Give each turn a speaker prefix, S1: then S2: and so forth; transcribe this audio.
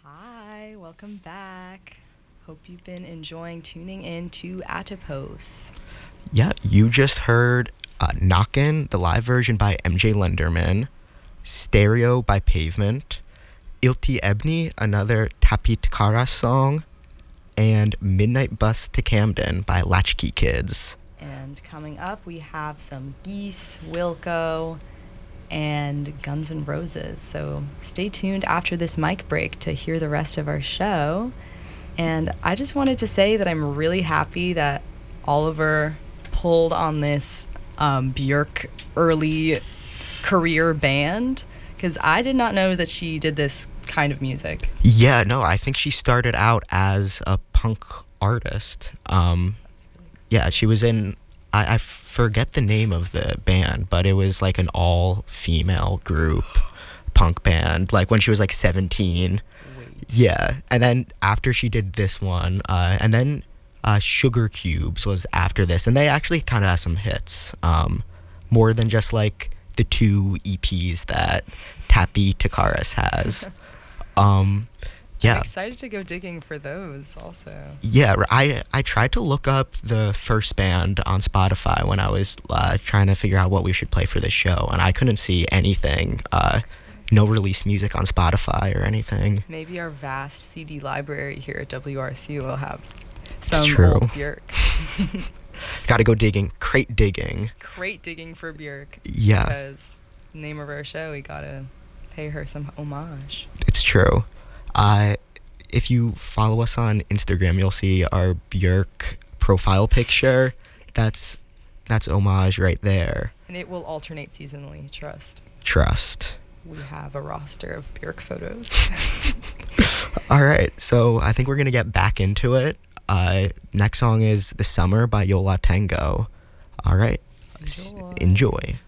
S1: Hi, welcome back. Hope you've been enjoying tuning in to Atipos.
S2: Yeah, you just heard Knockin', the live version by MJ Lenderman, Stereo by Pavement, Ilti Ebni, another Tapit Karas song, and Midnight Bus to Camden by Latchkey Kids.
S1: And coming up, we have some Geese, Wilco, and Guns N' Roses. So stay tuned after this mic break to hear the rest of our show. And I just wanted to say that I'm really happy that Oliver pulled on this Björk early career band, because I did not know that she did this kind of music.
S2: Yeah, no, I think she started out as a punk artist. Yeah, she was in, I forget the name of the band, but it was like an all-female group punk band, like when she was like 17.
S1: Wait.
S2: Yeah, and then after she did this one, and then Sugar Cubes was after this, and they actually kind of have some hits, more than just like the two EPs that Tapi Takaris has. Yeah.
S1: I'm excited to go digging for those also.
S2: Yeah, I tried to look up the first band on Spotify when I was trying to figure out what we should play for this show, and I couldn't see anything. No release music on Spotify or anything.
S1: Maybe our vast CD library here at WRCU will have some
S2: true.
S1: old Björk.
S2: Gotta go digging, crate digging.
S1: Crate digging for Björk.
S2: Yeah.
S1: Because name of our show, we gotta pay her some homage.
S2: It's true. If you follow us on Instagram, you'll see our Björk profile picture. That's homage right there.
S1: And it will alternate seasonally,
S2: Trust.
S1: We have a roster of Björk photos.
S2: All right, so I think we're gonna get back into it. Next song is "The Summer" by Yola Tango. All right,
S1: Enjoy.
S2: Enjoy.